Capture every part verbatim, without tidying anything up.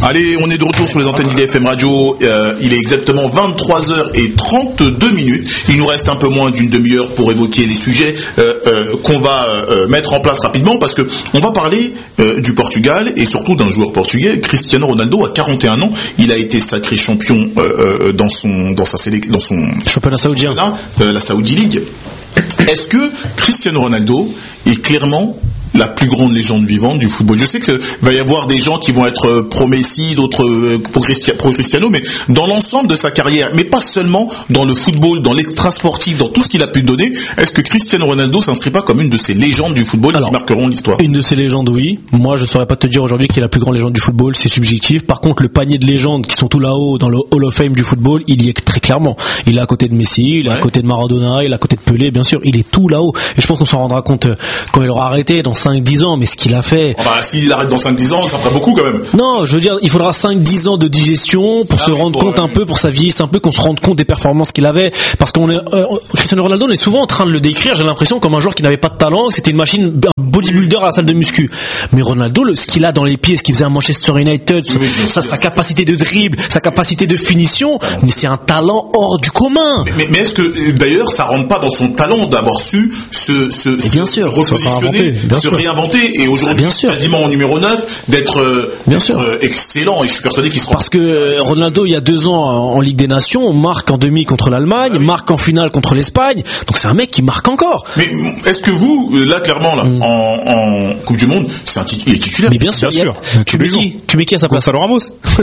Allez, on est de retour sur les antennes d'I D F M Radio. Euh, il est exactement vingt-trois heures trente-deux minutes. Il nous reste un peu moins d'une demi-heure pour évoquer les sujets euh, euh, qu'on va euh, mettre en place rapidement, parce que on va parler euh, du Portugal et surtout d'un joueur portugais, Cristiano Ronaldo, à quarante et un ans. Il a été sacré champion euh, euh, dans son dans sa sélection, dans son championnat saoudien, euh, la Saudi League. Est-ce que Cristiano Ronaldo est clairement la plus grande légende vivante du football? Je sais qu'il va y avoir des gens qui vont être pro-Messi, d'autres pro-Cristiano, mais dans l'ensemble de sa carrière, mais pas seulement dans le football, dans l'extra-sportif, dans tout ce qu'il a pu donner, est-ce que Cristiano Ronaldo s'inscrit pas comme une de ces légendes du football? Alors, qui marqueront l'histoire? Une de ces légendes, oui. Moi, je saurais pas te dire aujourd'hui qui est la plus grande légende du football, c'est subjectif. Par contre, le panier de légendes qui sont tout là-haut dans le Hall of Fame du football, il y est très clairement. Il est à côté de Messi, il est ouais. à côté de Maradona, il est à côté de Pelé, bien sûr. Il est tout là-haut. Et je pense qu'on s'en rendra compte quand il aura arrêté dans cinq dix ans, mais ce qu'il a fait... Oh bah, s'il arrête dans cinq dix ans, ça fera beaucoup quand même. Non, je veux dire, il faudra cinq dix ans de digestion pour ah, se rendre pour, compte euh... un peu, pour sa vieillisse un peu, qu'on se rende compte des performances qu'il avait. Parce qu'on est, euh, Cristiano Ronaldo, on est souvent en train de le décrire, j'ai l'impression, comme un joueur qui n'avait pas de talent, que c'était une machine, un bodybuilder à la salle de muscu. Mais Ronaldo, le, ce qu'il a dans les pieds, ce qu'il faisait à Manchester United, oui, sa, sa capacité de dribble, sa capacité de finition, mais c'est un talent hors du commun. Mais, mais, mais est-ce que, d'ailleurs, ça rentre pas dans son talent d'avoir su se, se, se, bien sûr, se repositionner, se sûr. réinventer, et aujourd'hui, ah, quasiment en numéro neuf, d'être, euh, d'être euh, excellent, et je suis persuadé qu'il sera... Parce que Ronaldo, il y a deux ans, en Ligue des Nations, marque en demi contre l'Allemagne, ah, oui. marque en finale contre l'Espagne, donc c'est un mec qui marque encore. Mais est-ce que vous, là, clairement, là, mm. en, en Coupe du Monde, c'est un tit- il est titulaire? Mais bien sûr, bien sûr. A... Tu mets qui? Tu mets qui à sa place? Gonzalo Ramos.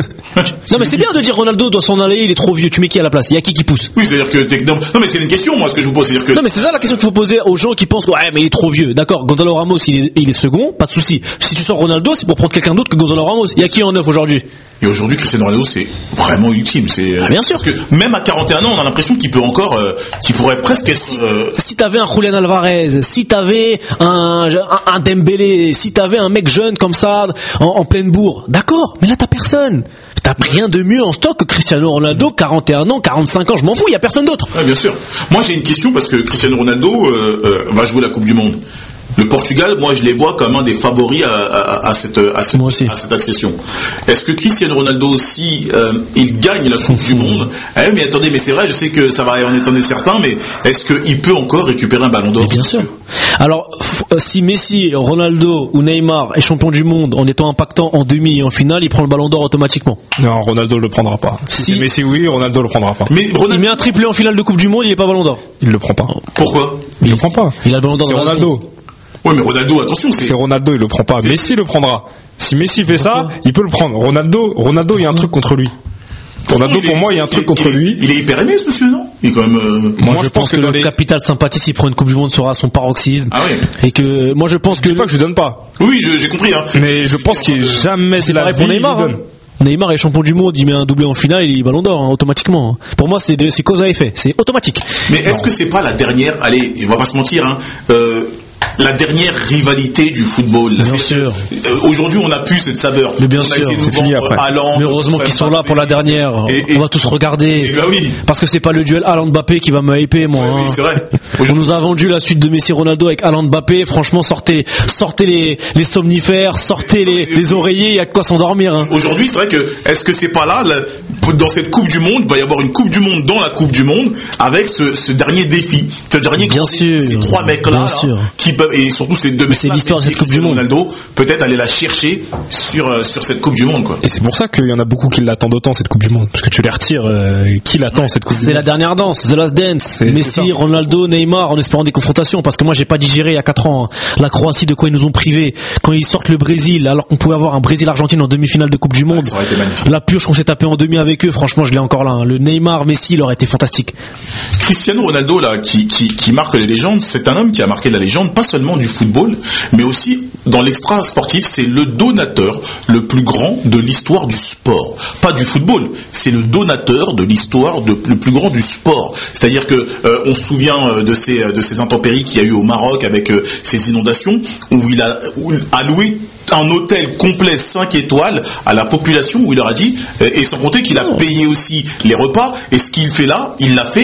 Non, mais c'est bien de dire Ronaldo doit s'en aller, il est trop vieux, tu mets qui à la place? Il y a qui qui pousse? Oui, c'est-à-dire que, non, mais c'est une question, moi, ce que je vous pose, c'est-à-dire que... Non, mais c'est ça la question qu'il faut poser aux gens qui pensent que, ouais, mais il est trop vieux. D'accord, Gonzalo Ramos, il est, il est second, pas de souci. Si tu sors Ronaldo, c'est pour prendre quelqu'un d'autre que Gonzalo Ramos. Il y a qui en neuf aujourd'hui? Et aujourd'hui, Cristiano Ronaldo, c'est vraiment ultime. C'est ah, bien sûr. Parce que même à quarante et un ans, on a l'impression qu'il peut encore, euh, qu'il pourrait presque être. Si, euh... si t'avais un Julián Alvarez, si t'avais un, un, un Dembélé, si t'avais un mec jeune comme ça en, en pleine bourre, d'accord. Mais là, t'as personne. T'as rien de mieux en stock que Cristiano Ronaldo, quarante et un ans, quarante-cinq ans. Je m'en fous. Il y a personne d'autre. Ouais, bien sûr. Moi, j'ai une question parce que Cristiano Ronaldo euh, euh, va jouer la Coupe du Monde. Le Portugal, moi, je les vois comme un des favoris à, à, à, cette, à, cette, à cette accession. Est-ce que Cristiano Ronaldo, si euh, il gagne la Coupe du Monde, eh, mais attendez, mais c'est vrai, je sais que ça va en étonner certains, mais est-ce qu'il peut encore récupérer un ballon d'or? Mais bien sûr. Alors, f- si Messi, Ronaldo ou Neymar est champion du monde en étant impactant en demi et en finale, il prend le ballon d'or automatiquement. Non, Ronaldo le prendra pas. Si, si c'est Messi, oui, Ronaldo le prendra pas. Mais Ronaldo... il met un triplé en finale de Coupe du Monde, il est pas ballon d'or. Il le prend pas. Pourquoi? Il, il le prend pas. Il a le ballon d'or. C'est Ronaldo. Oui, mais Ronaldo, attention, c'est... c'est Ronaldo, il le prend pas. C'est... Messi le prendra. Si Messi fait ça, il peut le prendre. Ronaldo, Ronaldo, il y a un truc contre lui. Ronaldo, non, pour moi, il y a un truc contre il, lui. Il est hyper aimé, ce monsieur, non? Il est quand même. Euh... Moi, moi, je, je pense, pense que, que le les... capital sympathie, s'il prend une Coupe du Monde, sera son paroxysme. Ah oui. Et que moi, je pense je que. dis pas que je donne pas. Oui, je, j'ai compris. Hein. Mais je pense qu'il jamais c'est la pareil vie pour Neymar. Hein. Neymar est champion du monde, il met un doublé en finale, il est ballon d'or hein, automatiquement. Pour moi, c'est, de, c'est cause à effet, c'est automatique. Mais est-ce non. que c'est pas la dernière? Allez, je vais pas se mentir. Hein. Euh, la dernière rivalité du football. Bien sûr. Euh, aujourd'hui, on a plus cette saveur. Mais bien on a sûr, c'est fini après. Haaland, mais heureusement qu'ils sont là pour la dernière. Et, et, on va tous regarder. Et ben oui. Parce que c'est pas le duel Haaland-Mbappé qui va me hyper, moi. Ouais, hein. Oui, c'est vrai. On nous a vendu la suite de Messi-Ronaldo avec Haaland-Mbappé. Franchement, sortez, sortez les, les somnifères, sortez les, les oreillers. Il y a de quoi s'endormir. Hein. Aujourd'hui, c'est vrai que est-ce que c'est pas là, là dans cette Coupe du Monde, il va y avoir une Coupe du Monde dans la Coupe du Monde avec ce, ce dernier défi, ce dernier. Bien sûr. Ces trois mecs-là, là qui peuvent et surtout ces deux. Mais c'est l'histoire de cette Coupe du Monde. Ronaldo peut-être aller la chercher sur euh, sur cette Coupe du Monde, quoi. Et c'est pour ça qu'il y en a beaucoup qui l'attendent autant cette Coupe du Monde, parce que tu les retires. Euh, qui l'attend cette Coupe du Monde? C'est la dernière danse, The Last Dance. C'est, Messi, c'est Ronaldo, Neymar, en espérant des confrontations, parce que moi j'ai pas digéré il y a quatre ans hein, la Croatie de quoi ils nous ont privés quand ils sortent le Brésil, alors qu'on pouvait avoir un Brésil-Argentine en demi-finale de Coupe du Monde. Ça aurait été magnifique. La purge qu'on s'est tapé en demi avec eux, franchement je l'ai encore là. Hein. Le Neymar, Messi, il aurait été fantastique. Cristiano Ronaldo là, qui qui qui marque les légendes, c'est un homme qui a marqué la légende, pas seulement du football, mais aussi dans l'extra sportif. C'est le donateur le plus grand de l'histoire du sport, pas du football. C'est le donateur de l'histoire de, le plus grand du sport. C'est-à-dire que euh, on se souvient de ces de ces intempéries qu'il y a eu au Maroc avec euh, ces inondations où il a, où il a loué un hôtel complet cinq étoiles à la population, où il leur a dit, et sans compter qu'il a payé aussi les repas, et ce qu'il fait là, il l'a fait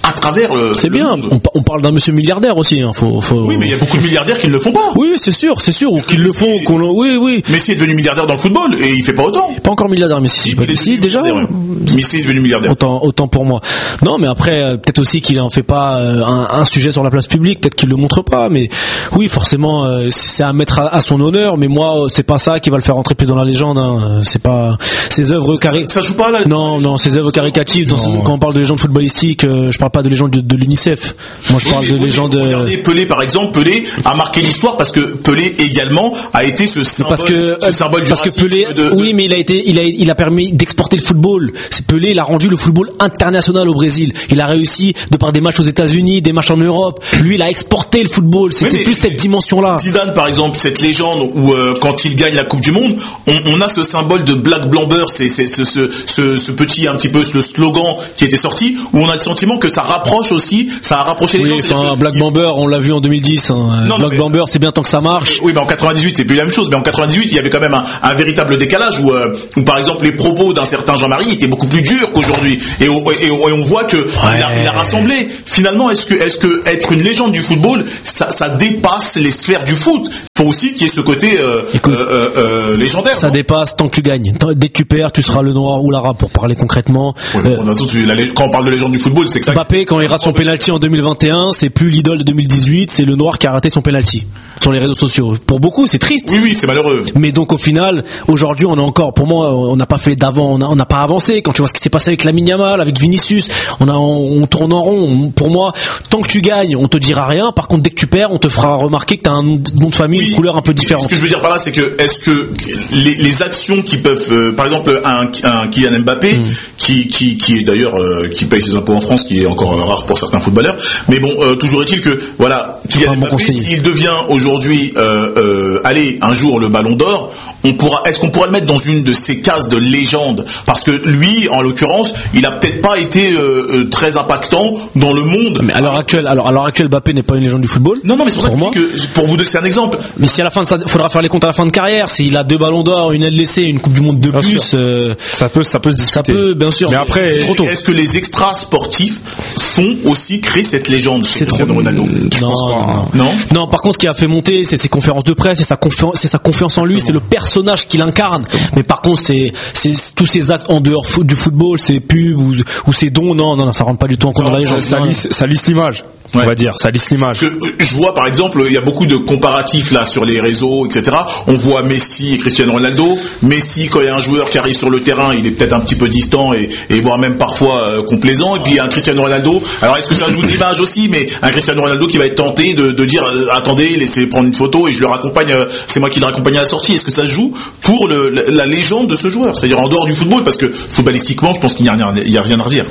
à travers le. C'est le bien. monde. On, on parle d'un monsieur milliardaire aussi. Hein. Faut, faut... Oui, mais il y a beaucoup de milliardaires qui ne le font pas. Oui, c'est sûr, c'est sûr, ou qu'ils le font. Qu'on... Oui, oui. Messi est devenu milliardaire dans le football et il fait pas autant. Pas encore milliardaire, mais si, Il pas est si devenu déjà. milliardaire, ouais. Messi est devenu milliardaire. Autant, autant pour moi. Non, mais après, euh, peut-être aussi qu'il en fait pas euh, un, un sujet sur la place publique, peut-être qu'il le montre pas, mais oui, forcément, euh, c'est à mettre à, à son honneur. Mais moi, c'est pas ça qui va le faire entrer plus dans la légende. Hein. C'est pas ses œuvres cari... Ça, ça joue pas là. Non, non, ses œuvres caricatives. Dans, Non. Quand on parle de légende footballistique, euh, je parle pas de légende de, de l'UNICEF. Moi, je Oui, parle mais de oui, légende. mais regardez Pelé par exemple. Pelé a marqué l'histoire parce que Pelé également a été ce symbole, parce que ce symbole du parce que racisme Pelé, de, de... oui, mais il a été, il a, il a permis d'exporter le football. C'est Pelé, il a rendu le football international au Brésil. Il a réussi de par des matchs aux États-Unis, des matchs en Europe. Lui, il a exporté le football. C'était Oui, mais- plus cette dimension-là. Zidane par exemple, cette légende où euh, quand il gagne la Coupe du Monde, on, on a ce symbole de Black Blamber, c'est c'est ce, ce, ce, ce petit un petit peu ce slogan qui était sorti où on a le sentiment que ça rapproche aussi, ça a rapproché les Oui, gens. enfin, C'est-à-dire que- Black Blamber, on l'a vu en deux mille dix. Hein. Non, Black mais- Blamber, c'est bien tant que ça marche. Oui, mais en quatre-vingt-dix-huit, c'est plus la même chose. Mais en quatre-vingt-dix-huit, il y avait quand même un, un véritable décalage où, euh, où, par exemple, les propos d'un certain Jean-Marie étaient beaucoup plus durs qu'aujourd'hui. Et, on- et, on- et on voit que il, a, il a rassemblé. Finalement, est-ce que, est-ce que être une légende du football, ça, ça dépasse les sphères du foot? Il faut aussi qu'il y ait ce côté euh, Écoute, euh, euh, euh, légendaire. Ça non dépasse tant que tu gagnes. Tant- Dès que tu perds, tu seras le noir ou l'arabe pour parler concrètement. Ouais, mais Euh, bon, de toute façon, tu- la lég- quand on parle de légende du football, c'est que ça. Mbappé, quand il rate son penalty en deux mille vingt et un, c'est plus l'idole de deux mille dix-huit, c'est le noir qui a raté son penalty sur les réseaux sociaux. Pour beaucoup, c'est triste. Oui, oui, c'est malheureux. Mais donc au final, aujourd'hui, on a encore, pour moi, on n'a pas fait d'avant, on n'a on n'a pas avancé. Quand tu vois ce qui s'est passé avec Lamine Yamal, avec Vinicius, on a, on, on tourne en rond. Pour moi, tant que tu gagnes, on te dira rien. Par contre, dès que tu perds, on te fera remarquer que t'as un nom de famille, Oui. une couleur un peu différente. Ce que je veux dire par là, c'est que est-ce que les, les actions qui peuvent, euh, par exemple, un, un Kylian Mbappé, Mm. qui, qui, qui est d'ailleurs euh, qui paye ses impôts en France, qui est encore euh, rare pour certains footballeurs, mais bon, euh, toujours est-il que voilà, Kylian un bon Mbappé, conseiller. s'il devient aujourd'hui, euh, euh, allez, un jour le Ballon d'Or, on pourra, est-ce qu'on pourra le mettre dans une de ces cases de légende? Parce que lui, en l'occurrence, il a peut-être pas été euh, euh, très impactant dans le monde. Mais à l'heure actuelle, alors à l'heure actuelle, Mbappé n'est pas une légende du football. Non, non, mais c'est pour ça que moi. je dis que, pour vous donner un exemple, Mais si à la fin de sa, faudra faire les comptes à la fin de carrière. S'il a deux ballons d'or, une L D C, une Coupe du Monde de Bien plus, sûr. euh, Ça peut, ça peut se ça discuter. peut, bien sûr. Mais après, c'est trop tôt. est-ce que les extras sportifs font aussi créer cette légende chez C'est trop Cristiano Ronaldo? Je non, pense pas, non, hein. non. Non. Non, par contre, ce qui a fait monter, c'est ses conférences de presse, c'est sa confiance, c'est sa confiance en lui, c'est le personnage qu'il incarne. Mais par contre, c'est, c'est tous ces actes en dehors foot, du football, ces pubs ou, ou ces dons, non, non, non, ça rentre pas du tout en compte dans la Ça, légende. ça lisse, ça lisse l'image. Ouais. On va dire, ça lisse l'image. Parce que euh, je vois par exemple, il y a beaucoup de comparatifs là sur les réseaux, et cetera. On voit Messi et Cristiano Ronaldo. Messi, quand il y a un joueur qui arrive sur le terrain, il est peut-être un petit peu distant et, et voire même parfois euh, complaisant. Et puis il y a un Cristiano Ronaldo. Alors est-ce que ça joue de l'image aussi? Mais un Cristiano Ronaldo qui va être tenté de, de dire euh, attendez, laissez prendre une photo et je le raccompagne. euh, c'est moi qui le raccompagne à la sortie. Est-ce que ça joue pour le, la, la légende de ce joueur? C'est-à-dire en dehors du football, parce que footballistiquement, je pense qu'il n'y a rien, il y a rien à redire.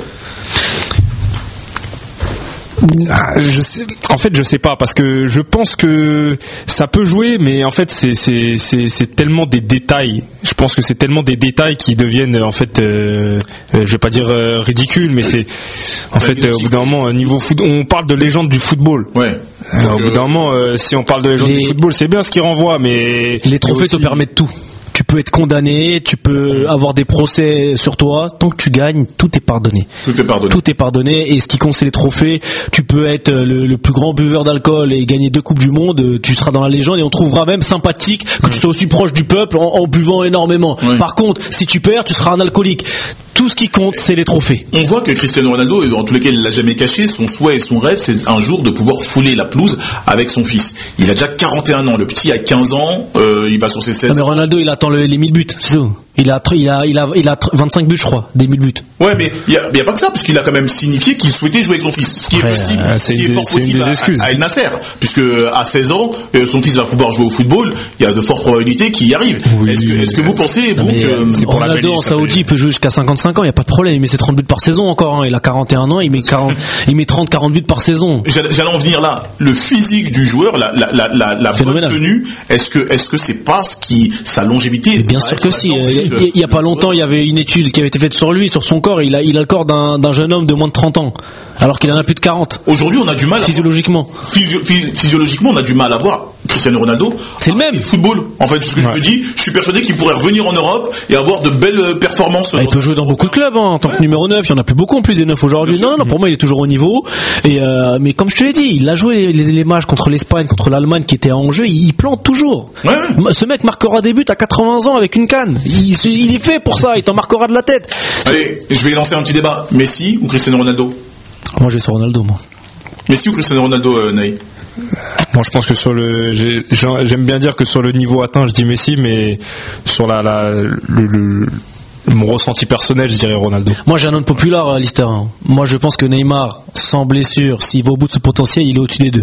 Ah, je sais, en fait, je sais pas parce que je pense que ça peut jouer, mais en fait, c'est c'est c'est c'est tellement des détails. Je pense que c'est tellement des détails qui deviennent en fait, euh, euh, je vais pas dire euh, ridicules, mais c'est en fait euh, au bout d'un moment niveau foot, on parle de légende du football. Ouais. Euh, Donc, au bout euh, d'un moment, euh, si on parle de légende les- du football, c'est bien ce qui renvoie, mais Les trophées aussi- te permettent tout. Tu peux être condamné, tu peux avoir des procès sur toi. Tant que tu gagnes, tout est pardonné. Tout est pardonné. Tout est pardonné. Et ce qui compte, c'est les trophées. Tu peux être le, le plus grand buveur d'alcool et gagner deux coupes du monde. Tu seras dans la légende et on trouvera même sympathique que tu sois aussi proche du peuple en, en buvant énormément. Ouais. Par contre, si tu perds, tu seras un alcoolique. Tout ce qui compte, c'est les trophées. On voit que Cristiano Ronaldo, et en tous les cas il l'a jamais caché, son souhait et son rêve, c'est un jour de pouvoir fouler la pelouse avec son fils. Il a déjà quarante et un ans, le petit a quinze ans, euh, il va sur ses Non, seize mais ans. Ronaldo, il attend le- les mille buts. C'est tout. Il a, il a, il a, il a vingt-cinq buts, je crois, des mille buts. Ouais, mais il y a, y a pas que ça, parce qu'il a quand même signifié qu'il souhaitait jouer avec son fils. Ce qui Ouais, est possible, euh, ce c'est qui une est fort des- c'est une possible des à- excuses. à, à El Nasser, puisque à seize ans, euh, son fils va pouvoir jouer au football, il y a de fortes probabilités qu'il y arrive. Oui. Est-ce que, est-ce que vous pensez, vous, Mais, que... euh, c'est pour la Ronaldo belle en vie, ça, Saoudi, mais- il peut jouer jusqu'à cinquante-cinq ans, il y a pas de problème. Il met ses trente buts par saison encore. Hein. Il a quarante et un ans, il met quarante, il met trente, quarante buts par saison. J'allais j'allais en venir là. Le physique du joueur, la, la, la, la, la bonne Phénoménal. tenue, est-ce que, est-ce que c'est pas ce qui, sa longévité? Bien sûr que si. Euh, Il y, il y a pas longtemps, il y avait une étude qui avait été faite sur lui, sur son corps. Il a, il a le corps d'un, d'un jeune homme de moins de trente ans. Alors qu'il en a plus de quarante. Aujourd'hui, on a du mal. Physiologiquement. À... Physio... Physiologiquement, on a du mal à voir Cristiano Ronaldo. C'est le même. Le football. En fait, ce que ouais. je me dis, je suis persuadé qu'il pourrait revenir en Europe et avoir de belles performances. Bah, il peut jouer dans beaucoup de clubs, hein, en tant ouais. que numéro neuf. Il y en a plus beaucoup en plus des neuf aujourd'hui. Non, non, non, pour moi, il est toujours au niveau. Et euh, mais comme je te l'ai dit, il a joué les, les matchs contre l'Espagne, contre l'Allemagne qui étaient en jeu. Il, il plante toujours. Ouais, ouais. Ce mec marquera des buts à quatre-vingts ans avec une canne. Il, il est fait pour ça. Il t'en marquera de la tête. Allez, je vais lancer un petit débat. Messi ou Cristiano Ronaldo? Moi, je vais sur Ronaldo, moi. Messi ou Cristiano Ronaldo, euh, Naï? Moi, je pense que sur le, j'ai, j'aime bien dire que sur le niveau atteint, je dis Messi, mais sur la, la, le, le mon ressenti personnel, je dirais Ronaldo. Moi, j'ai un nom populaire, Lister. Moi, je pense que Neymar, sans blessure, s'il va au bout de ce potentiel, il est au-dessus des deux.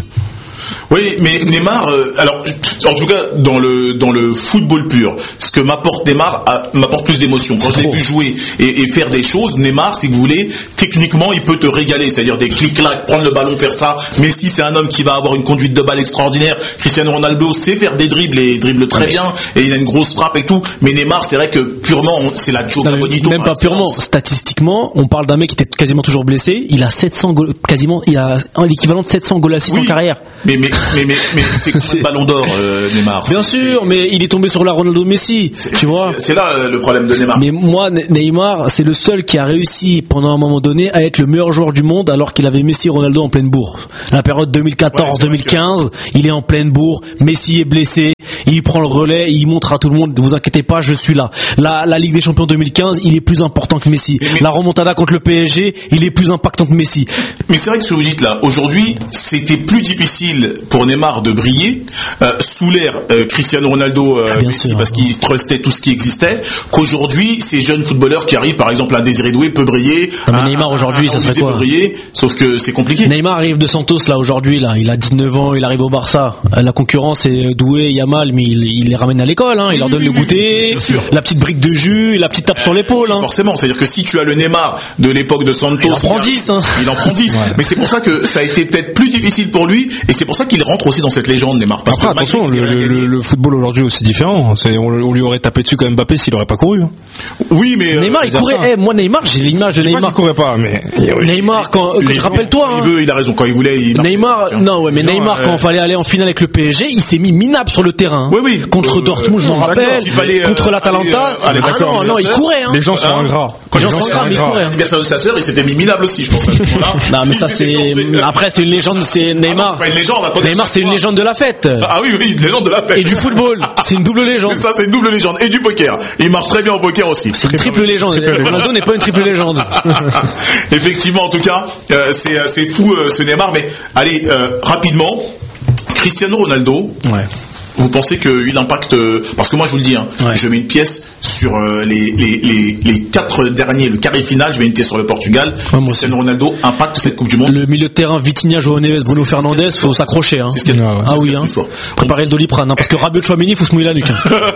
Oui, mais Neymar, euh, alors en tout cas dans le dans le football pur, ce que m'apporte Neymar a, m'apporte plus d'émotion. Quand je l'ai vu jouer et, et faire des choses, Neymar, si vous voulez, techniquement, il peut te régaler, c'est-à-dire des clics-clacs, prendre le ballon, faire ça. Messi, c'est un homme qui va avoir une conduite de balle extraordinaire. Cristiano Ronaldo sait faire des dribbles et dribble très bien, et il a une grosse frappe et tout. Mais Neymar, c'est vrai que purement, c'est la joke bonito. Même pas purement, statistiquement, on parle d'un mec qui était quasiment toujours blessé. Il a sept cents goals, quasiment, il a l'équivalent de sept cents goals assists oui, en carrière. Mais mais mais mais, mais c'est quoi le Ballon d'Or, euh, Neymar? Bien c'est, sûr, c'est, mais il est tombé sur la Ronaldo Messi, c'est, tu vois. C'est, c'est là euh, le problème de Neymar. Mais moi, Neymar, c'est le seul qui a réussi pendant un moment donné à être le meilleur joueur du monde alors qu'il avait Messi et Ronaldo en pleine bourre. La période deux mille quatorze deux mille quinze, que... il est en pleine bourre. Messi est blessé, il prend le relais, il montre à tout le monde, ne vous inquiétez pas, je suis là. La, la Ligue des Champions deux mille quinze, il est plus important que Messi. Mais, mais... La remontada contre le P S G, il est plus impactant que Messi. Mais c'est vrai que ce que vous dites là, aujourd'hui, c'était plus difficile pour Neymar de briller euh, sous l'ère euh, Cristiano Ronaldo euh, ah, Messi sûr, parce hein. qu'il trustait tout ce qui existait, qu'aujourd'hui ces jeunes footballeurs qui arrivent, par exemple un Désiré Doué peut briller. Non, mais un, Neymar aujourd'hui, un, ça serait quoi peut briller, sauf que c'est compliqué. Neymar arrive de Santos là aujourd'hui là, il a dix-neuf ans, il arrive au Barça. La concurrence c'est Doué, Yamal, mais il, il les ramène à l'école, hein, il oui, leur donne oui, le goûter, oui, la petite brique de jus, la petite tape euh, sur l'épaule. Hein. Forcément, c'est-à-dire que si tu as le Neymar de l'époque de Santos, il en prend dix. Hein. Il en prend dix. Ouais. Mais c'est pour ça que ça a été peut-être plus difficile pour lui, et c'est pour ça qu'il rentre aussi dans cette légende Neymar. Parce Après, que attention, le, le, le, le football aujourd'hui est aussi différent. C'est, on, on lui aurait tapé dessus comme Mbappé s'il aurait pas couru. Hein. Oui, mais Neymar, euh, il courait. Eh, moi, Neymar, j'ai l'image de je Neymar. Pas qu'il courait pas, mais Neymar, quand, quand rappelle-toi. Hein. Il veut, il a raison. Quand il voulait, il Neymar, non, ouais, mais Genre, Neymar, euh... quand il fallait aller en finale avec le P S G, il s'est mis minable sur le terrain. Oui, oui. Contre euh, Dortmund, je m'en rappelle. Fallait, euh, contre l'Atalanta. Ah non, non, il courait. Les gens sont ingrats. Quand les gens sont ingrats, mais il courait. L'anniversaire de sa sœur, il s'était mis minable aussi, je pense. Non, mais ça c'est. Après, c'est une légende. C'est Neymar. C'est pas une légende. Neymar, c'est une légende de la fête. Ah oui, oui, une légende de la fête. Et du football. C'est une double légende. C'est ça, c'est une double légende. Et du poker. Il marche très bien au poker aussi. C'est une triple légende. Ronaldo n'est pas une triple légende. Effectivement, en tout cas, euh, c'est, c'est fou euh, ce Neymar. Mais allez, euh, rapidement, Cristiano Ronaldo. Ouais. Vous pensez qu'il impacte, parce que moi je vous le dis, hein, ouais. je mets une pièce sur euh, les, les, les, les quatre derniers, le carré final, je mets une pièce sur le Portugal. Ouais, Cristiano Ronaldo impacte cette Coupe du Monde. Le milieu de terrain, Vitinha, João Neves, Bruno c'est Fernandes, faut s'accrocher. Hein. C'est ce qu'il y a, ah oui, hein. Préparer le Doliprane, hein, parce que Rabiot Chouameni, il faut se mouiller la nuque.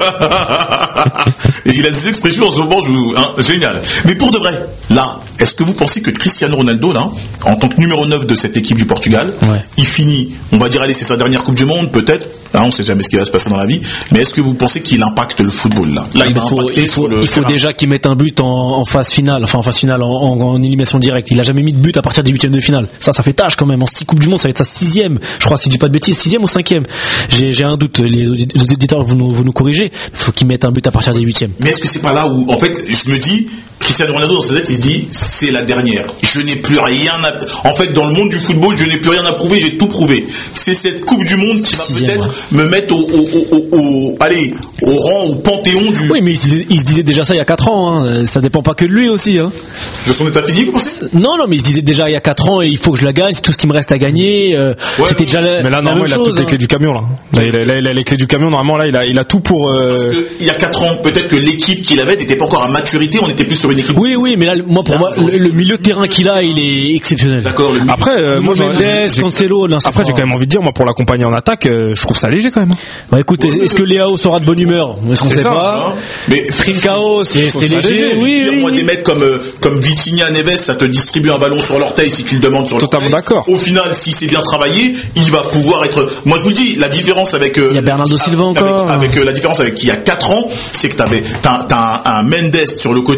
Hein. Et il a des expressions en ce moment, je vous, hein, génial. Mais pour de vrai, là, est-ce que vous pensez que Cristiano Ronaldo, là, en tant que numéro neuf de cette équipe du Portugal, ouais. il finit, on va dire, allez, c'est sa dernière Coupe du Monde, peut-être. Là, on sait jamais ce qui va se passer dans la vie, mais est-ce que vous pensez qu'il impacte le football là? Là, il, il faut, il faut, il faut déjà qu'il mette un but en, en phase finale, enfin en phase finale, en, en, en élimination directe. Il a jamais mis de but à partir des huitièmes de finale. Ça, ça fait tâche quand même. En six coupes du monde, ça va être sa sixième. Je crois, si je dis pas de bêtises, sixième ou cinquième. J'ai, j'ai un doute. Les, les éditeurs, vous nous, vous nous corrigez. Il faut qu'il mette un but à partir des huitièmes. Mais est-ce que c'est pas là où, en fait, je me dis, Cristiano Ronaldo dans sa tête, il se dit, c'est la dernière. Je n'ai plus rien à, en fait, dans le monde du football, je n'ai plus rien à prouver, j'ai tout prouvé. C'est cette Coupe du Monde qui va sixième, peut-être ouais. me mettre au, au, au, au, au, allez, au rang, au panthéon du... Oui, mais il se, disait, il se disait déjà ça il y a quatre ans, hein. Ça dépend pas que de lui aussi, hein. De son état physique, vous pensez? Non, non, mais il se disait déjà il y a quatre ans, et il faut que je la gagne, c'est tout ce qui me reste à gagner, euh, ouais, c'était déjà la, mais là, normalement, il a toutes hein. les clés du camion, là. Là, il a, là, il a les clés du camion, normalement, là, il a, il a tout pour, euh... Parce que, il y a quatre ans, peut-être que l'équipe qu'il avait n'était pas encore à maturité, on était plus sur une équipe. Oui, oui, mais là, moi, pour là, moi, le, le milieu de terrain qu'il a, il est exceptionnel. D'accord, le après, euh, moi, Mendes, Cancelo, non, après, j'ai quand même envie de dire, moi, pour l'accompagner en attaque, euh, je trouve ça léger quand même. Bah, écoute, ouais, est-ce que Léao sera de bonne humeur? Est-ce qu'on sait ça, pas? Mais Trincao, c'est, c'est léger. léger. Oui, oui, moi, oui. Des mecs comme, euh, comme Vitinha, Neves, ça te distribue un ballon sur l'orteil si tu le demandes sur l'orteil. Totalement d'accord. Au final, si c'est bien travaillé, il va pouvoir être, moi, je vous le dis, la différence avec, euh, il y a Bernardo Silva encore. Avec, avec euh, la différence avec il y a quatre ans, c'est que t'avais, t'as, t'as un, un Mendes sur le côté qui est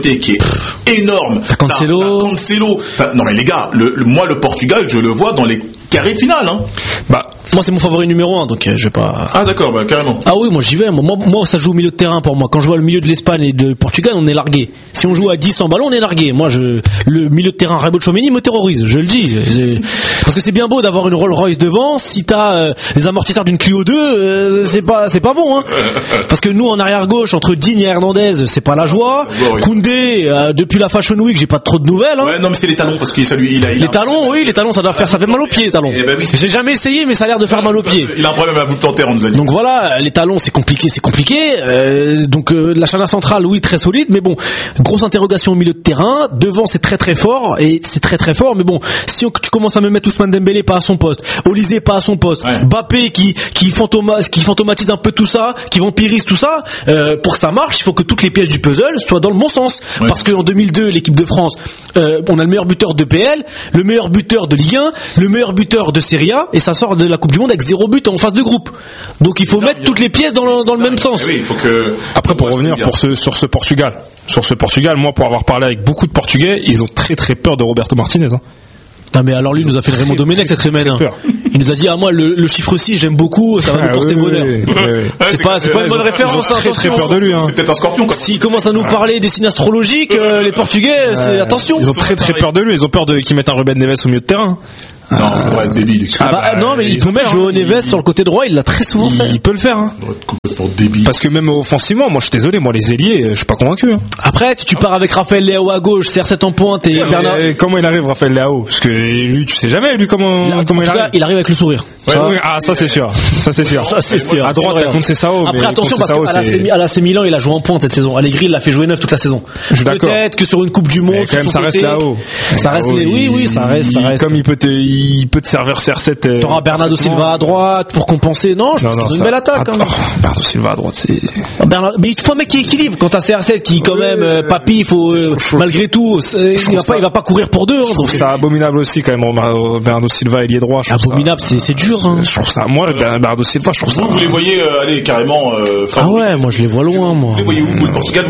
énorme. T'as Cancelo. T'as, t'as Cancelo. T'as... Non mais les gars, le, le, moi le Portugal, je le vois dans les carrés finales. Hein. Bah, moi c'est mon favori numéro un, donc euh, je vais pas. Ah d'accord, bah carrément. Ah oui, moi j'y vais. Moi, moi, ça joue au milieu de terrain pour moi. Quand je vois le milieu de l'Espagne et de Portugal, on est largué. Si on joue à dix en ballon, on est largué. Moi, je, le milieu de terrain Raimundo Tchouaméni me terrorise. Je le dis. Je... Parce que c'est bien beau d'avoir une Rolls Royce devant. Si t'as euh, les amortisseurs d'une Clio deux, euh, c'est pas, c'est pas bon. Hein. Parce que nous, en arrière gauche, entre Digne et Hernandez, c'est pas la joie. Ouais, ouais. Koundé, euh, depuis la Fashion Week, j'ai pas trop de nouvelles. Hein. Ouais, non mais c'est les talons parce qu'il ça lui, il a. Il les a... talons, oui, les talons, ça doit faire, ça fait mal aux pieds, les talons. Eh ben oui, j'ai jamais essayé, mais ça a l'air de faire mal aux pieds. Il a un problème à la bout plantaire, on nous a dit. Donc voilà, les talons, c'est compliqué, c'est compliqué. Euh, donc euh, la charnière centrale, oui, très solide, mais bon, grosse interrogation au milieu de terrain. Devant, c'est très très fort et c'est très très fort, mais bon, si on, tu commences à me mettre Ousmane Dembélé pas à son poste, Olysée pas à son poste, ouais. Mbappé qui qui, fantoma, qui fantomatise un peu tout ça, qui vampirise tout ça, euh, pour que ça marche, il faut que toutes les pièces du puzzle soient dans le bon sens. Ouais. Parce qu'en deux mille deux, l'équipe de France, euh, on a le meilleur buteur de P L, le meilleur buteur de Ligue un, le meilleur buteur de Serie A, et ça sort de la Coupe du Monde avec zéro but en phase de groupe. Donc il faut non, mettre il y a... toutes les pièces dans le, dans le même sens. Oui, il faut que... Après, pour revenir pour ce, sur ce Portugal, sur ce Portugal, moi, pour avoir parlé avec beaucoup de Portugais, ils ont très très peur de Roberto Martinez. Hein. Non mais alors lui il nous a fait le Raymond Domenech cette semaine. Hein. Il nous a dit ah moi le, le chiffre six j'aime beaucoup, ça va nous porter oui, bonheur. Oui, oui, oui. C'est, c'est pas c'est pas une bonne référence. Ils ont très, très peur de lui. Hein. C'est peut-être un scorpion. S'il commence à nous parler des signes astrologiques, euh, les Portugais, euh, c'est attention. Ils ont très très peur de lui. Ils ont peur de qu'ils mettent un Ruben Neves au milieu de terrain. Non, ça devrait être débile. Ah bah, ah bah, non, mais il peut mettre Joao Neves sur le côté droit, il l'a très souvent il, fait. Il peut le faire, hein. Ça devrait être complètement débile. Parce que même offensivement, moi je suis désolé, moi les ailiers, je suis pas convaincu. Hein. Après, si tu pars avec Raphaël Leao à gauche, C R sept en pointe et ouais, Bernard. Comment il arrive, Raphaël Leao? Parce que lui, tu sais jamais, lui, comment, là, comment il arrive. arrive. Il arrive avec le sourire. Ouais, oui, ah, ça c'est sûr. Ça c'est sûr. Ça c'est sûr. À droite, t'as Conceição. Après, attention, parce qu'à l'A C Milan, il a joué en pointe cette saison. Allegri, il l'a fait jouer neuf toute la saison. Je suis d'accord. Peut-être que sur une Coupe du Monde. Mais quand même, ça reste Leao. Ça reste les, oui, oui, ça reste, ça reste. Comme il peut te, il peut te servir C R sept. T'auras Bernardo Silva à droite pour compenser. Non, je pense que c'est une belle attaque. Hein. Bernardo Silva à droite, c'est. Bernard... Mais il faut un mec qui équilibre. Quand t'as C R sept qui, quand même, euh, papy, il faut, euh, malgré tout, il va pas, il va pas courir pour deux. Hein, je trouve donc... ça abominable aussi, quand même, Bernardo Silva, ailier droit. Abominable, c'est, c'est dur, hein. Je trouve ça, moi, Bernardo Silva, je trouve ça. Vous, vous les voyez, euh, aller carrément, euh, ah ouais, moi, je les vois loin, moi. Vous les voyez où, au Portugal?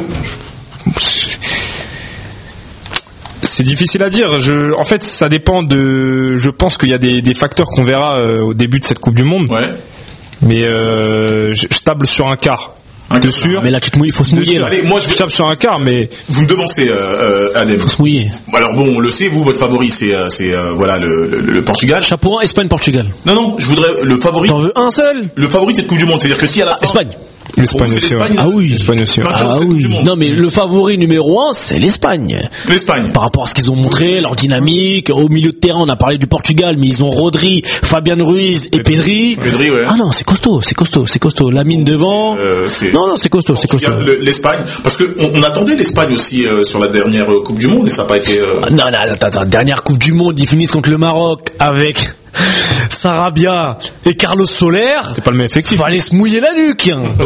C'est difficile à dire. Je, en fait, ça dépend de. Je pense qu'il y a des, des facteurs qu'on verra euh, au début de cette Coupe du Monde. Ouais. Mais euh, je, je table sur un quart. Un de sûr. Mais là, tu te mouilles, il faut se mouiller. Là. Allez, moi, je, je tape sur un quart, mais vous me devancez, euh, Adem. Faut se mouiller. Alors bon, on le sait, vous, votre favori, c'est, c'est euh, voilà le, le, le Portugal. Chapeau un, Espagne, Portugal. Non, non, je voudrais le favori. T'en veux un seul? Le favori de cette Coupe du Monde, c'est-à-dire que si à la fin. Espagne. L'Espagne oh, aussi. Ouais. Ah oui. L'Espagne aussi. Ouais. Ah oui. Non mais le favori numéro un, c'est l'Espagne. L'Espagne. Par rapport à ce qu'ils ont montré, leur dynamique, au milieu de terrain, on a parlé du Portugal, mais ils ont Rodri, Fabian Ruiz et Pedri. Pedri, ouais. Ah non, c'est costaud, c'est costaud, c'est costaud. Lamine devant. Euh, c'est, non non, c'est costaud, c'est costaud. L'Espagne, parce que on, on attendait l'Espagne aussi euh, sur la dernière Coupe du Monde et ça n'a pas été. Euh... Non non, attends, attends, dernière Coupe du Monde, ils finissent contre le Maroc avec Sarabia et Carlos Soler. C'était pas le même effectif. Fallait se mouiller la nuque.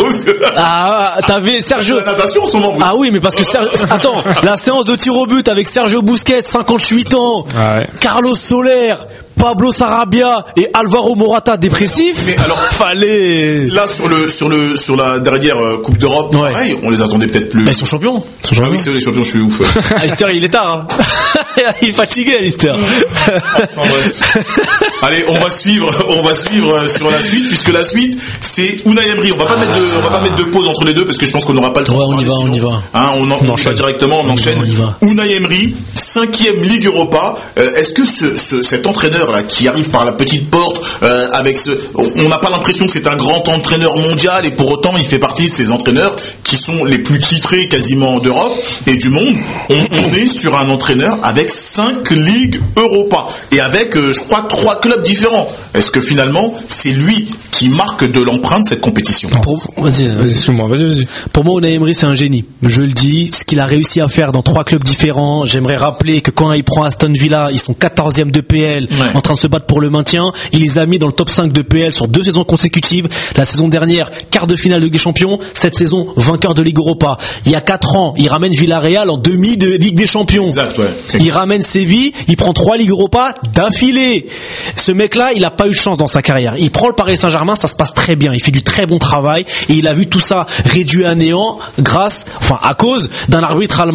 Ah, t'avais Sergio. La natation en ce moment. Ah oui, mais parce que Sergio... attends, la séance de tir au but avec Sergio Busquets, cinquante-huit ans, ah ouais. Carlos Soler, Pablo Sarabia et Alvaro Morata dépressif. Mais alors, fallait. Là sur le sur le sur la dernière Coupe d'Europe, ouais. Pareil, on les attendait peut-être plus. Mais ils sont champions. Ils sont champions. Ah oui, c'est les champions, je suis ouf. Alistair, il est tard. Hein. Il est fatigué, Alistair. Enfin, allez, on va suivre, on va suivre sur la suite puisque la suite c'est Unai Emery. On va pas ah. mettre de, on va pas mettre de pause entre les deux parce que je pense qu'on n'aura pas le temps. Ouais, on y va, sinon. on y va. Hein, on, en, on enchaîne directement, on, on enchaîne. Va, Unai Emery, cinquième Ligue Europa. Euh, est-ce que ce, ce, cet entraîneur là qui arrive par la petite porte euh, avec ce, on n'a pas l'impression que c'est un grand entraîneur mondial et pour autant il fait partie de ces entraîneurs qui sont les plus titrés quasiment d'Europe et du monde. On, on est sur un entraîneur avec cinq ligues Europa et avec euh, je crois trois clubs différents. Est-ce que finalement c'est lui qui marque de l'empreinte cette compétition? Pour, vas-y, vas-y, excuse-moi, vas-y, vas-y. Pour moi, Unai Emery c'est un génie. Je le dis, ce qu'il a réussi à faire dans trois clubs différents. J'aimerais rappeler que quand il prend Aston Villa, ils sont quatorzième de P L, ouais. en train de se battre pour le maintien. Il les a mis dans le top cinq de P L sur deux saisons consécutives. La saison dernière, quart de finale de Ligue des Champions. Cette saison, vainqueur de Ligue Europa. Il y a quatre ans, il ramène Villarreal en demi de Ligue des Champions. Exact, ouais. Il ramène Séville, il prend trois Ligues Europa d'affilée. Ce mec-là, il a pas eu de chance dans sa carrière. Il prend le Paris Saint-Germain, ça se passe très bien. Il fait du très bon travail et il a vu tout ça réduit à néant grâce, enfin à cause d'un arbitre allemand.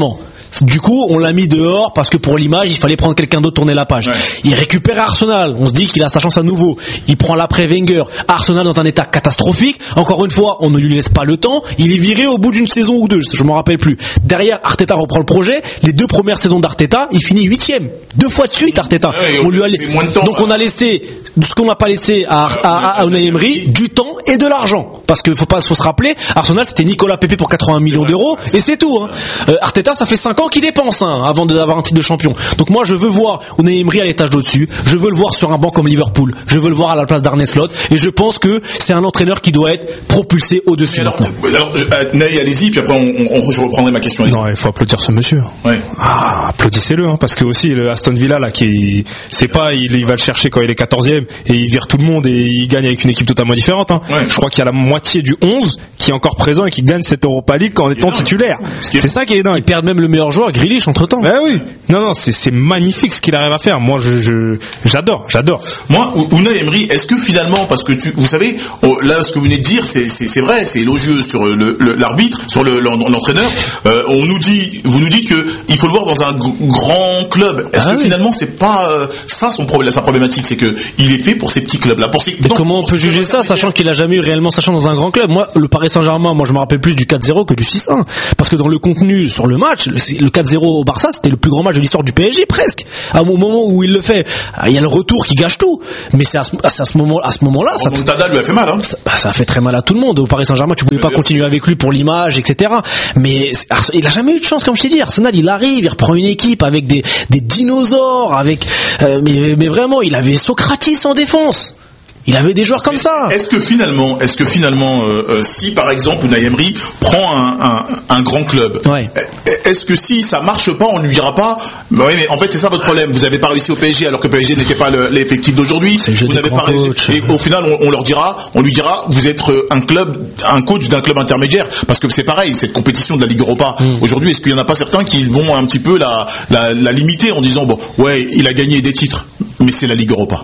Du coup, on l'a mis dehors parce que pour l'image, il fallait prendre quelqu'un d'autre, tourner la page. Ouais. Il récupère Arsenal. On se dit qu'il a sa chance à nouveau. Il prend l'après Wenger. Arsenal dans un état catastrophique. Encore une fois, on ne lui laisse pas le temps. Il est viré au bout d'une saison ou deux. Je m'en rappelle plus. Derrière, Arteta reprend le projet. Les deux premières saisons d'Arteta, il finit huitième. Deux fois de suite, Arteta. Ouais, on lui a... temps, Donc, on a laissé, ce qu'on n'a pas laissé à, à, à Unai Emery, du temps et de l'argent. Parce qu'il faut pas, faut se rappeler, Arsenal, c'était Nicolas Pepe pour quatre-vingts millions d'euros. Et c'est tout, hein. Euh, Arteta, ça fait cinq ans qu'il dépense, hein, avant d'avoir un titre de champion. Donc moi, je veux voir Unai Emery à l'étage d'au-dessus. Je veux le voir sur un banc comme Liverpool. Je veux le voir à la place d'Arne Slot. Et je pense que c'est un entraîneur qui doit être propulsé au-dessus. Alors, alors euh, Ney, allez-y, puis après, on, on, je reprendrai ma question. Non, il faut applaudir ce monsieur. Ouais. Ah, applaudissez-le, hein, parce que aussi le Aston Villa là, qui, c'est pas, il, il va le chercher quand il est quatorzième et il vire tout le monde et il gagne avec une équipe totalement différente. Hein. Ouais. Je crois qu'il y a la moitié du onze qui est encore présent et qui gagne cette Europa League en étant titulaire. C'est ça qui est dingue. Ils perdent même le meilleur joueur, Grealish, entre temps. Ben oui. Non, non, c'est, c'est magnifique ce qu'il arrive à faire. Moi, je, je, j'adore, j'adore. Moi, Unai Emery, est-ce que finalement, parce que tu, vous savez, là, ce que vous venez de dire, c'est, c'est, c'est vrai, c'est élogieux sur le, le, l'arbitre, sur le, l'entraîneur. Euh, on nous dit, vous nous dites que il faut le voir dans un g- grand club. Est-ce ah que oui. finalement, c'est pas euh, ça son problème, sa problématique, c'est que il est fait pour ces petits clubs-là, pour ces. Mais non, comment on peut juger ça, sachant qu'il a jamais eu réellement sa chance dans un grand club? Moi, le Paris Saint-Germain, moi, je me rappelle plus du quatre zéro que du six un, parce que dans le contenu sur le match, le quatre zéro au Barça, c'était le plus grand match de l'histoire du P S G presque. À un moment où il le fait, il y a le retour qui gâche tout. Mais c'est à ce, c'est à ce moment, à ce moment-là, ça. Montada lui a fait mal, hein. Ça, bah, ça a fait très mal à tout le monde. Au Paris Saint-Germain, tu pouvais pas continuer avec lui pour l'image, et cetera. Mais il a jamais eu de chance, comme je t'ai dit. Arsenal, il arrive, il reprend une équipe avec des, des dinosaures, avec, euh, mais, mais vraiment, il avait Socrates en défense. Il avait des joueurs comme mais ça. Est-ce que finalement, est-ce que finalement, euh, euh, si par exemple Unai Emery prend un, un, un grand club, ouais. est-ce que si ça marche pas, on lui dira pas, bah oui, mais en fait c'est ça votre problème. Vous avez pas réussi au P S G alors que le P S G n'était pas le, l'effectif d'aujourd'hui. Vous n'avez pas réussi. Et au final, on, on leur dira, on lui dira, vous êtes un club, un coach d'un club intermédiaire, parce que c'est pareil, cette compétition de la Ligue Europa. Mm. Aujourd'hui, est-ce qu'il y en a pas certains qui vont un petit peu la, la, la limiter en disant bon, ouais, il a gagné des titres, mais c'est la Ligue Europa.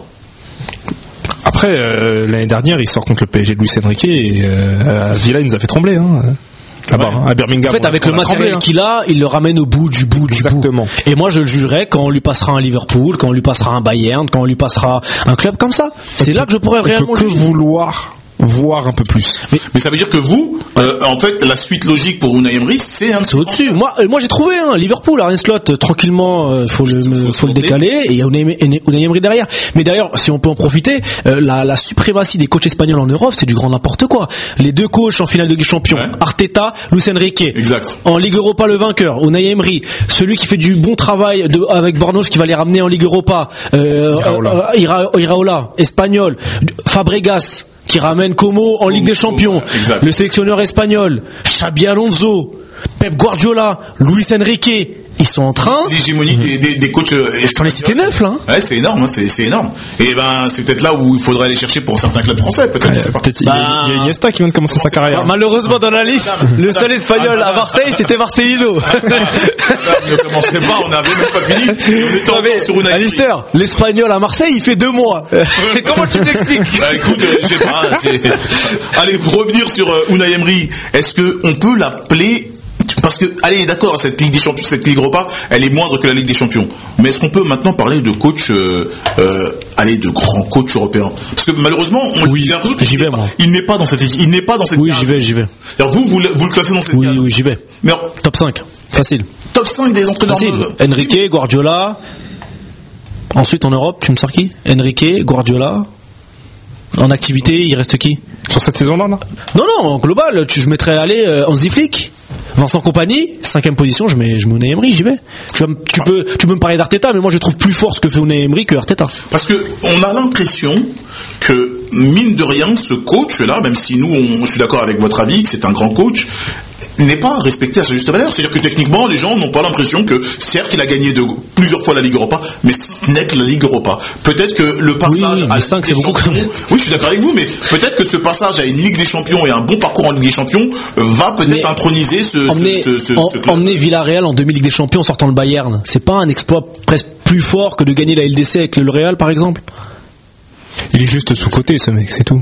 Après, euh, l'année dernière, il sort contre le P S G de Luis Enrique et euh, à Villa, il nous a fait trembler. Hein. Là-bas, ouais. hein, à Birmingham. En fait, avec le matériel tremblé, hein. qu'il a, il le ramène au bout du bout du Exactement. bout. Et moi, je le jugerai quand on lui passera un Liverpool, quand on lui passera un Bayern, quand on lui passera un club comme ça. C'est là que je pourrais réellement que vouloir voir un peu plus. Mais, mais ça veut dire que vous, euh, en fait, la suite logique pour Unai Emery, c'est un. C'est au-dessus. Moi, moi, j'ai trouvé un hein, Liverpool, Arne Slot, tranquillement, euh, faut le, faut, faut le décaler, et il y a Unai, Unai Emery derrière. Mais d'ailleurs, si on peut en profiter, euh, la, la suprématie des coachs espagnols en Europe, c'est du grand n'importe quoi. Les deux coachs en finale de Ligue des Champions, ouais. Arteta, Luis Enrique. Exact. En Ligue Europa, le vainqueur, Unai Emery, celui qui fait du bon travail de, avec Bornos, qui va les ramener en Ligue Europa. Euh, Iraola. Euh, Ira, Iraola, espagnol, Fabregas, qui ramène Como en Ligue des Champions, exact. Le sélectionneur espagnol, Xabi Alonso, Pep Guardiola, Luis Enrique, ils sont en train. L'hégémonie des, des, des coachs. J'en ai cité neuf là. Ouais, c'est énorme, hein, c'est, c'est énorme. Et ben, c'est peut-être là où il faudrait aller chercher pour certains clubs français, peut-être. Ouais, je sais pas. Peut-être. Bah, il y a Iniesta qui vient de commencer sa carrière. Bah, malheureusement, dans la liste, le seul espagnol à Marseille, c'était Marcelino. Ne commencez pas, on n'avait même pas fini. On était encore sur une Alistair, l'espagnol à Marseille, il fait deux mois. Comment tu m'expliques? Bah, écoute, euh, je sais pas. C'est... Allez, pour revenir sur euh, Unai Emery, est-ce que on peut l'appeler? Parce que, allez, d'accord, cette Ligue des Champions, cette Ligue Europa, elle est moindre que la Ligue des Champions. Mais est-ce qu'on peut maintenant parler de coach, euh, euh, allez, de grands coachs européens? Parce que malheureusement, on oui, j'y vais, moi. Il n'est pas dans cette, il n'est pas dans cette. Oui, j'y vais, j'y vais. Alors vous, vous, vous le classez dans cette. Oui, case. Oui, j'y vais. Mais alors, top cinq, facile. Top cinq des entraîneurs. Facile. Enrique, Guardiola. Ensuite, en Europe, tu me sors qui? Enrique, Guardiola. En activité, il reste qui? Sur cette saison-là, là? Non, non, en global, tu, je mettrais aller euh, Hansi Flick. Vincent Kompany, cinquième position, je mets, je mets Unai Emery, j'y vais. Tu, tu peux, tu peux me parler d'Arteta, mais moi je trouve plus fort ce que fait Unai Emery que Arteta. Parce que on a l'impression que mine de rien, ce coach-là, même si nous, on, je suis d'accord avec votre avis, que c'est un grand coach, n'est pas respecté à sa juste valeur. C'est-à-dire que techniquement, les gens n'ont pas l'impression que, certes, il a gagné de plusieurs fois la Ligue Europa, mais ce n'est que la Ligue Europa. Peut-être que le passage oui, à cinq, c'est beaucoup quand même. Oui, je suis d'accord avec vous, mais peut-être que ce passage à une Ligue des Champions et un bon parcours en Ligue des Champions va peut-être mais introniser ce, emmener, ce, ce, en, ce club. Emmener Villarreal en demi-Ligue des Champions en sortant le Bayern, c'est pas un exploit presque plus fort que de gagner la L D C avec le Real, par exemple? Il est juste sous-coté, ce mec, c'est tout.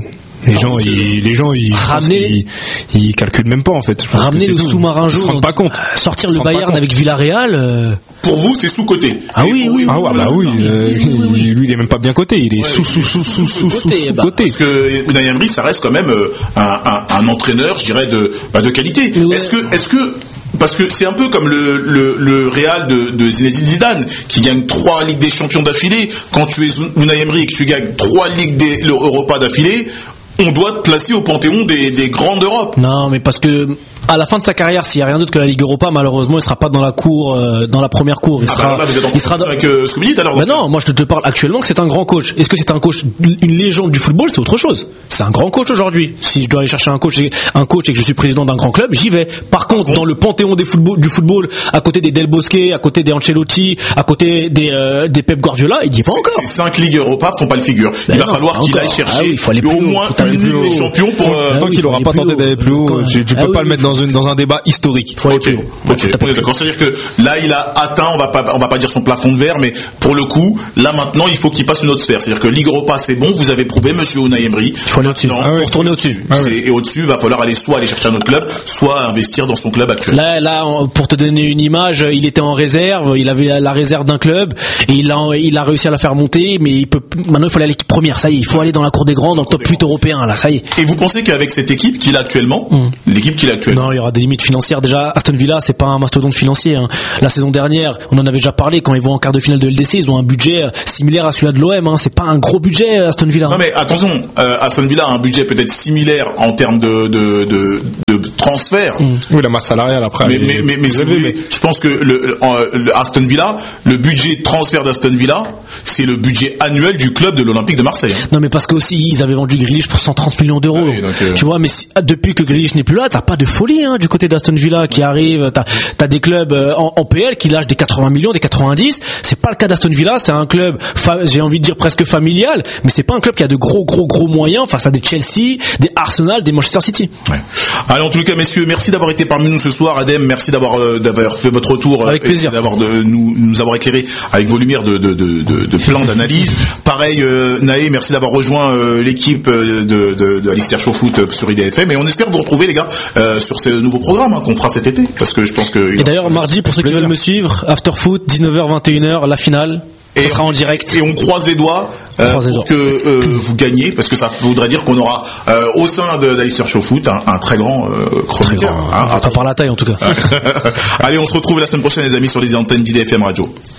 Les gens, ils, les gens, ils, Ramener... ils, ils calculent même pas en fait. Ramener le sous-marin jaune. Ils se rendent pas compte. Sortir le Bayern avec Villarreal. Euh... Pour vous, c'est sous-coté. Ah oui, oui, oui. Ah ouais, bah oui. Euh, lui, il est même pas bien coté. Il est ouais, sous, sous, sous, sous, sous, sous, sous bah. côté. Parce que Unai Emery, ça reste quand même un, un, un entraîneur, je dirais, de, bah, de qualité. Ouais. Est-ce que, est-ce que, parce que c'est un peu comme le, le, le Real de, de Zinedine Zidane, qui gagne trois Ligues des Champions d'affilée. Quand tu es Unai Emery et que tu gagnes trois Ligues des Europa d'affilée, on doit te placer au panthéon des, des grands d'Europe. Non, mais parce que à la fin de sa carrière, s'il y a rien d'autre que la Ligue Europa, malheureusement, il sera pas dans la cour, euh, dans la première cour. Il ah sera, bah là, vous êtes en il sera dans... avec euh, ce que vous dites alors. Mais non, moi je te parle actuellement que c'est un grand coach. Est-ce que c'est un coach, une légende du football, c'est autre chose. C'est un grand coach aujourd'hui. Si je dois aller chercher un coach, un coach et que je suis président d'un grand club, j'y vais. Par contre, dans le panthéon des football, du football, à côté des Del Bosque, à côté des Ancelotti, à côté des, euh, des Pep Guardiola, il n'y est pas encore. Ces cinq Ligues Europa font pas le figure. Ben il va non, falloir qu'il aille chercher ah oui, il faut aller plus au haut, moins une Ligue des Champions pour. Euh, tant ah oui, qu'il n'aura pas tenté d'aller plus haut, tu, tu peux ah pas oui, le mettre dans, une, dans un débat historique. Faut ok, ok. On est d'accord. C'est-à-dire que là, il a atteint, on va pas, on va pas dire son plafond de verre, mais pour le coup, là maintenant, il faut qu'il passe une autre sphère. C'est-à-dire que Ligue Europa, c'est bon, vous avez prouvé, Monsieur Unai Emery. Il faut aller au-dessus. Non, ah oui, faut retourner au-dessus. Ah oui. Et au-dessus, il va falloir aller soit aller chercher un autre club, soit investir dans son club actuel. Là, là, pour te donner une image, il était en réserve, il avait la réserve d'un club, et il a, il a réussi à la faire monter, mais il peut, maintenant, il faut aller à l'équipe première. Ça y est, il faut aller dans la cour des grands, dans le top huit européen. Là, ça y est. Et vous pensez qu'avec cette équipe qu'il a actuellement, mmh. l'équipe qu'il a actuellement, non, il y aura des limites financières. Déjà, Aston Villa, c'est pas un mastodonte financier. Hein. La saison dernière, on en avait déjà parlé, quand ils vont en quart de finale de L D C, ils ont un budget similaire à celui-là de l'O M. Hein. C'est pas un gros budget, Aston Villa. Non mais attention, euh, Aston Villa a un budget peut-être similaire en termes de de de, de transfert. Mmh. Oui, la masse salariale après. Mais mais mais, mais, si voulez, mais je pense que le, le, le Aston Villa, le budget de transfert d'Aston Villa, c'est le budget annuel du club de l'Olympique de Marseille. Hein. Non mais parce que aussi ils avaient vendu Grealish pour cent trente millions d'euros. Ah oui, donc, euh... Tu vois, mais si, depuis que Grealish n'est plus là, t'as pas de folie hein, du côté d'Aston Villa qui arrive. T'as, t'as des clubs en, en P L qui lâchent des quatre-vingts millions, des quatre-vingt-dix. C'est pas le cas d'Aston Villa. C'est un club, fa- j'ai envie de dire presque familial, mais c'est pas un club qui a de gros, gros, gros moyens face à des Chelsea, des Arsenal, des Manchester City. Ouais. Allez, en tout cas, messieurs, merci d'avoir été parmi nous ce soir. Adem, merci d'avoir euh, d'avoir fait votre retour, avec plaisir, d'avoir de nous nous avoir éclairé avec vos lumières de de de de, de plein d'analyses. Pareil, euh, Naé, merci d'avoir rejoint euh, l'équipe de de, de, de Alistair Show Foot sur I D F M. Et on espère vous retrouver, les gars, euh, sur ces nouveaux programmes hein, qu'on fera cet été, parce que je pense que. Et d'ailleurs, mardi, pour ceux qui veulent me suivre, After Foot, dix-neuf heures vingt et une heures, la finale. Et ça sera en direct. Et on croise les doigts euh, croise pour les doigts. que euh, vous gagnez, parce que ça voudrait dire qu'on aura euh, au sein de d'Alistair Show Foot un, un très grand euh, chroniqueur. Hein, pas par la taille en tout cas. Allez, on se retrouve la semaine prochaine, les amis, sur les antennes d'I D F M Radio.